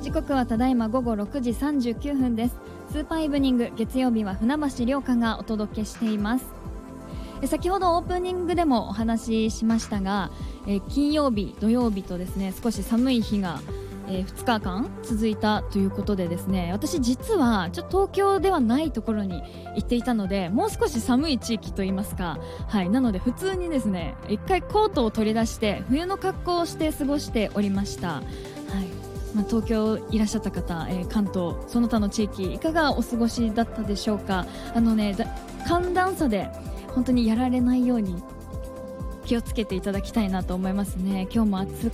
時刻はただいま午後6時39分です。スーパーイブニング、月曜日は船橋涼香がお届けしています。先ほどオープニングでもお話ししましたが、金曜日土曜日とですね、少し寒い日が2日間続いたということでですね、私実はちょっと東京ではないところに行っていたので、もう少し寒い地域といいますか、はい、なので普通にですね、一回コートを取り出して冬の格好をして過ごしておりました。はい、東京いらっしゃった方、関東その他の地域いかがお過ごしだったでしょうか。寒暖差で本当にやられないように気をつけていただきたいなと思いますね。今日も暑